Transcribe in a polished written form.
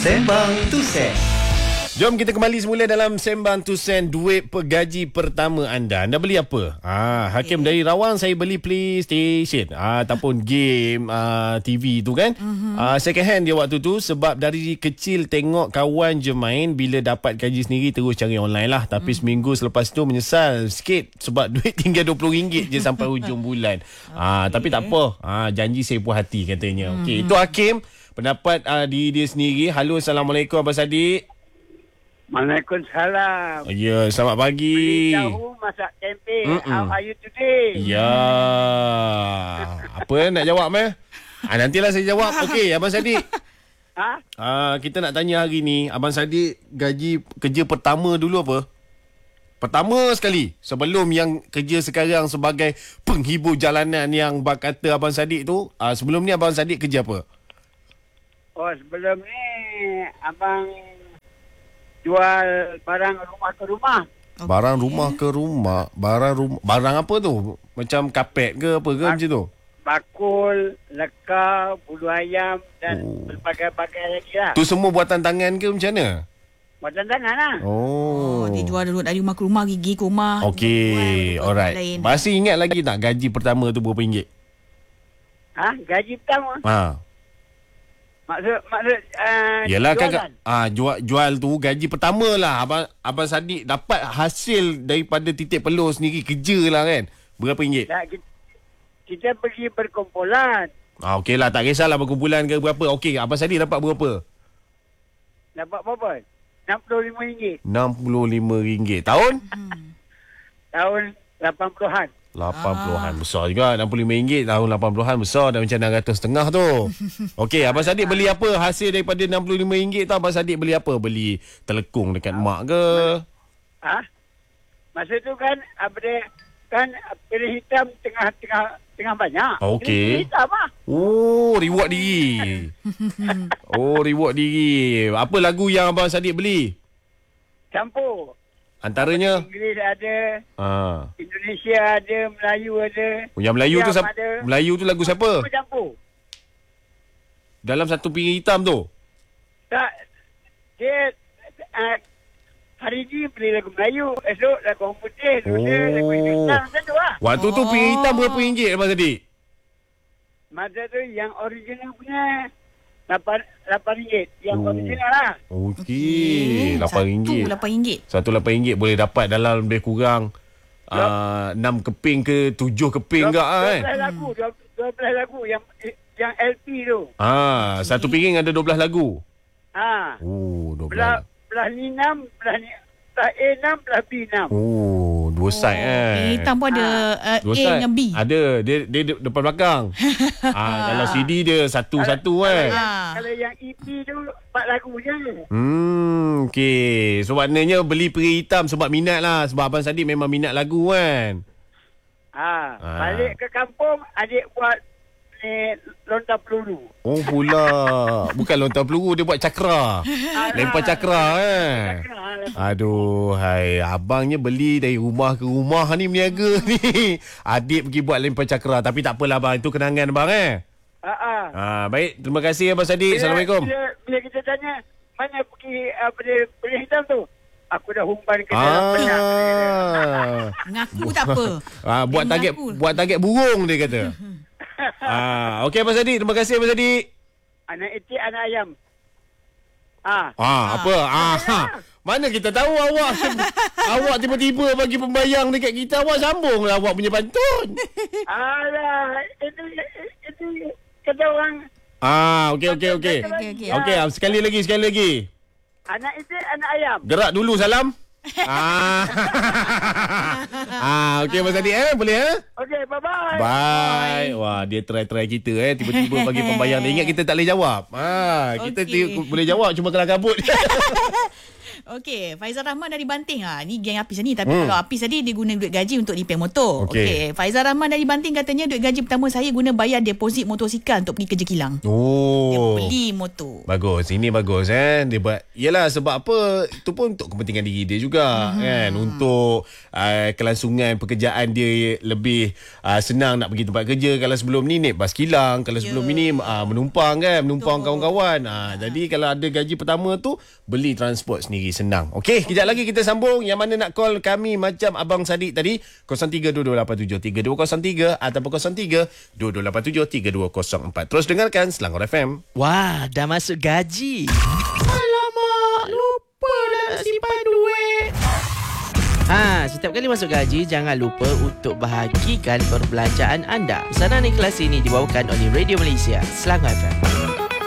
Sembang Tusen. Jom kita kembali semula dalam Sembang Tusen. Duit pegaji pertama anda beli apa? Hakim dari Rawang, saya beli PlayStation ataupun game TV tu kan. Second hand dia waktu tu, sebab dari kecil tengok kawan je main, bila dapat gaji sendiri terus cari online lah. Tapi seminggu selepas tu menyesal sikit sebab duit tinggal RM20 je sampai hujung bulan. Tapi tak apa, janji saya puas hati katanya. Okey, itu Hakim pendapat diri dia sendiri. Halo, Assalamualaikum Abang Sadiq. Waalaikumsalam. Ya, selamat pagi. Tahu masak tempe. How are you today? Ya. Apa nak jawab nantilah saya jawab. Okey, Abang Sadiq. Kita nak tanya hari ni, Abang Sadiq gaji kerja pertama dulu apa? Pertama sekali, sebelum yang kerja sekarang sebagai penghibur jalanan yang bak kata Abang Sadiq tu, sebelum ni Abang Sadiq kerja apa? Oh, sebelum ni abang jual barang rumah ke rumah. Barang rumah ke rumah. Barang apa tu? Macam kapet ke apa ke macam tu? Bakul, lekar, bulu ayam dan berbagai-bagai lagi lah. Tu semua buatan tangan ke macam mana? Buatan tangan lah. Dia jual dulu dari rumah ke rumah, gigi ke rumah. Okey, alright. Masih ingat lagi tak gaji pertama tu berapa ringgit? Gaji pertama? Maksud yelah jualan. kan jual tu gaji pertama lah. Abang Sadiq dapat hasil daripada titik peluh sendiri, kerja lah kan. Berapa ringgit? Kita pergi berkumpulan. Okey lah, tak kisahlah berkumpulan ke berapa. Okey, Abang Sadiq dapat berapa? Dapat berapa? RM65. RM65. Tahun? Tahun 80-an. 80-an besar juga. RM65 tahun 80-an besar. Dah macam RM600 tu. Okey, Abang Sadiq beli apa? Hasil daripada RM65 tu Abang Sadiq beli apa? Beli telekung dekat mak ke? Masa tu kan piring hitam tengah banyak. Okey. Hitam lah. Reward diri. Reward diri. Apa lagu yang Abang Sadiq beli? Campur. Antaranya Inggeris ada, Indonesia ada, Melayu ada. Yang Melayu tu Melayu tu lagu siapa? Campur. Dalam satu piring hitam tu? Tak. Dia hari ni beli lagu Melayu, esok lagu orang putih, lusa lagu Indonesia, macam tu lah. Waktu tu piring hitam berapa ringgit Abang Sadiq? Masa tu yang original punya RM8. Yang original lah. Okey, RM8. Satu RM8 boleh dapat dalam lebih kurang 6 keping ke 7 keping ke kan? 12 lagu yang LP tu. Satu piring ada 12 lagu. 12. Belah ni 6, belah A6, belah B6. Dua side hitam pun ada A dengan B. Ada, dia depan belakang. Kalau CD dia satu-satu kan. Kalau yang EP tu 4 lagu je. Okey. So maknanya beli piring hitam sebab minat lah. Sebab Abang Sadiq memang minat lagu kan. Balik ke kampung, adik buat lontar peluru. Pula. Bukan lontar peluru, dia buat cakra. Lempar cakra kan. Aduh, abangnya beli dari rumah ke rumah ni berniaga ni. Adik pergi buat lempar cakra. Tapi tak apalah abang, itu kenangan abang baik, terima kasih Abang Sadiq. Assalamualaikum. Bila kita tanya mana pergi beli hitam tu, aku dah humban ke dalam penyak. Ngaku tak apa. Buat target burung dia kata. Okey Abang Sadiq, terima kasih Abang Sadiq. Anak itik, anak ayam. Apa? Mana kita tahu awak tiba-tiba bagi pembayang dekat kita, awak sambunglah awak punya pantun. Alah, itu kata orang. Okey. Okey, sekali lagi. Anak itik, anak ayam. Gerak dulu salam. Okey Abang Sadiq boleh Okey, bye-bye. Bye. Wah, dia try kita tiba-tiba bagi pembayang. Dia ingat kita tak boleh jawab. Kita boleh jawab cuma kelang kabut. Okey, Faizal Rahman dari Banting. Ni geng Apis ni. Tapi kalau Apis tadi dia guna duit gaji untuk repair motor. Okey, Faizal Rahman dari Banting katanya duit gaji pertama saya guna bayar deposit motosikal untuk pergi kerja kilang. Dia beli motor. Bagus. Ini bagus Dia buat. Yelah, sebab apa? Itu pun untuk kepentingan diri dia juga kan. Untuk kelangsungan pekerjaan dia lebih senang nak pergi tempat kerja. Kalau sebelum ni naik bas kilang, kalau sebelum ini menumpang kan, menumpang kawan-kawan. Jadi kalau ada gaji pertama tu, beli transport sendiri senang. Okey, kejap lagi kita sambung. Yang mana nak call kami macam Abang Sadiq tadi, 0322873203 ataupun 0322873204. Terus dengarkan Selangor FM. Wah, dah masuk gaji. Alamak, lupa dah simpan duit. Setiap kali masuk gaji, jangan lupa untuk bahagikan perbelanjaan anda. Pesanan ikhlas ini dibawakan oleh Radio Malaysia, Selangor FM.